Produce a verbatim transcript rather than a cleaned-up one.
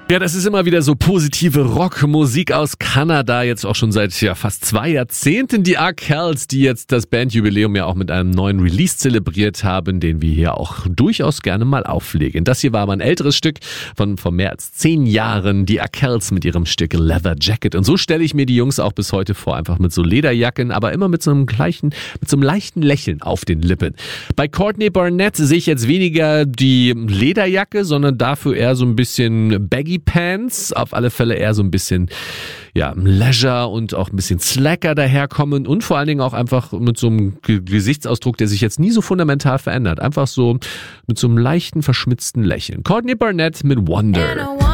Ja, das ist immer wieder so positive Rockmusik aus Kanada, jetzt auch schon seit ja, fast zwei Jahrzehnten. Die Arkells, die jetzt das Bandjubiläum ja auch mit einem neuen Release zelebriert haben, den wir hier auch durchaus gerne mal auflegen. Das hier war aber ein älteres Stück von vor mehr als zehn Jahren. Die Arkells mit ihrem Stück Leather Jacket. Und so stelle ich mir die Jungs auch bis heute vor, einfach mit so Lederjacken, aber immer mit so einem gleichen, mit so einem leichten Lächeln auf den Lippen. Bei Courtney Barnett sehe ich jetzt weniger die Lederjacke, sondern dafür eher so ein bisschen Baggy Pants, auf alle Fälle eher so ein bisschen ja, Leisure und auch ein bisschen Slacker daherkommen und vor allen Dingen auch einfach mit so einem G- Gesichtsausdruck, der sich jetzt nie so fundamental verändert. Einfach so mit so einem leichten, verschmitzten Lächeln. Courtney Barnett mit Wonder.